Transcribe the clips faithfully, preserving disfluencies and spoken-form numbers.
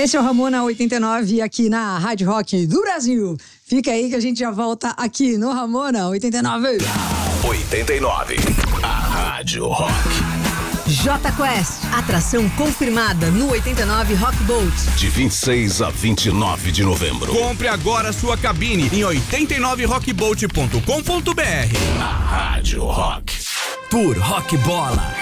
Esse é o Ramona oitenta e nove aqui na Rádio Rock do Brasil. Fica aí que a gente já volta aqui no Ramona oitenta e nove. oitenta e nove, a Rádio Rock. J Quest, atração confirmada no oitenta e nove Rock Boat. De vinte e seis a vinte e nove de novembro. Compre agora sua cabine em oitenta e nove rock boat ponto com ponto b r. A Rádio Rock. Tour Rock Bola.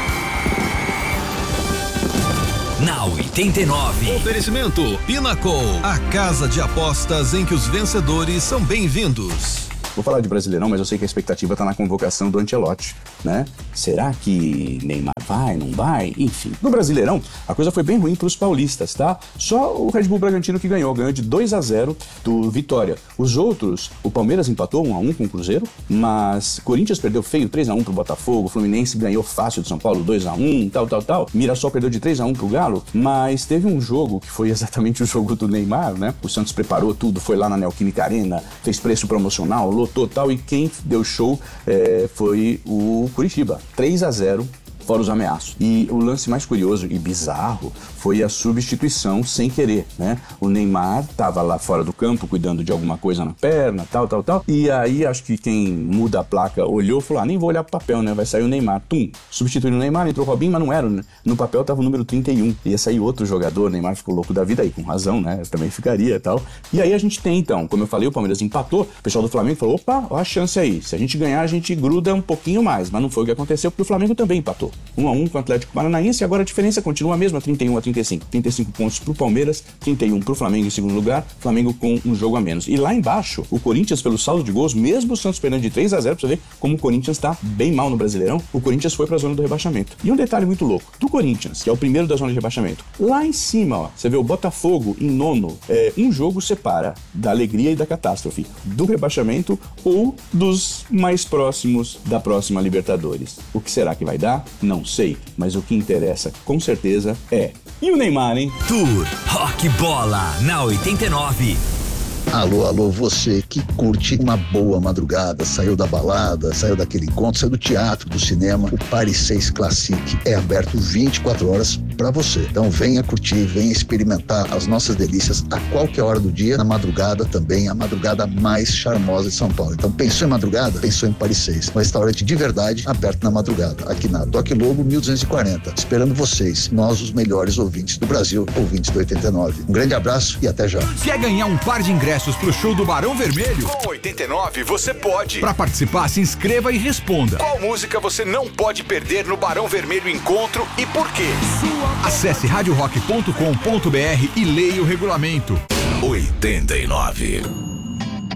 Na oitenta e nove. Oferecimento Pinnacle, a casa de apostas em que os vencedores são bem-vindos. Vou falar de Brasileirão, mas eu sei que a expectativa tá na convocação do Ancelotti, né? Será que Neymar vai, não vai? Enfim. No Brasileirão, a coisa foi bem ruim pros paulistas, tá? Só o Red Bull Bragantino que ganhou, ganhou de dois a zero do Vitória. Os outros, o Palmeiras empatou um a um com o Cruzeiro, mas Corinthians perdeu feio três a um pro Botafogo, Fluminense ganhou fácil do São Paulo dois a um, tal, tal, tal. Mirassol perdeu de três a um pro Galo, mas teve um jogo que foi exatamente o jogo do Neymar, né? O Santos preparou tudo, foi lá na Neoquímica Arena, fez preço promocional, lotou tal, e quem deu show é, foi o Curitiba, três a zero, fora os ameaços. E o lance mais curioso e bizarro foi a substituição sem querer, né? O Neymar tava lá fora do campo cuidando de alguma coisa na perna, tal, tal, tal. E aí acho que quem muda a placa olhou e falou, ah, nem vou olhar pro papel, né? Vai sair o Neymar. Tum, substituindo o Neymar, entrou o Robinho, mas não era, né? No papel tava o número trinta e um. Ia sair outro jogador, o Neymar ficou louco da vida aí, com razão, né? Eu também ficaria e tal. E aí a gente tem então, como eu falei, o Palmeiras empatou, o pessoal do Flamengo falou, opa, ó a chance aí. Se a gente ganhar, a gente gruda um pouquinho mais. Mas não foi o que aconteceu, porque o Flamengo também empatou. um a um com o Atlético Paranaense, e agora a diferença continua a mesma, trinta e um a trinta e cinco. trinta e cinco pontos pro Palmeiras, trinta e um pro Flamengo em segundo lugar, Flamengo com um jogo a menos. E lá embaixo, o Corinthians, pelo saldo de gols, mesmo o Santos perdendo de três a zero, pra você ver como o Corinthians tá bem mal no Brasileirão, o Corinthians foi pra zona do rebaixamento. E um detalhe muito louco, do Corinthians, que é o primeiro da zona de rebaixamento, lá em cima, ó, você vê o Botafogo em nono, é, um jogo separa da alegria e da catástrofe, do rebaixamento ou dos mais próximos da próxima Libertadores. O que será que vai dar? Não sei, mas o que interessa, com certeza, é... E o Neymar, hein? Tour Rock Bola, na oitenta e nove. Alô, alô, você que curte uma boa madrugada, saiu da balada, saiu daquele encontro, saiu do teatro, do cinema, o Paris seis Classic é aberto vinte e quatro horas para você. Então venha curtir, venha experimentar as nossas delícias a qualquer hora do dia, na madrugada também, a madrugada mais charmosa de São Paulo. Então pensou em madrugada? Pensou em Paris seis, um restaurante de verdade aberto na madrugada, aqui na Toque Lobo mil duzentos e quarenta, esperando vocês, nós os melhores ouvintes do Brasil, ouvintes do oitenta e nove. Um grande abraço e até já. Quer ganhar um par de ingressos pro show do Barão Vermelho? Com oitenta e nove você pode. Para participar, se inscreva e responda. Qual música você não pode perder no Barão Vermelho Encontro e por quê? Acesse rádio rock ponto com ponto b r e leia o regulamento. oitenta e nove.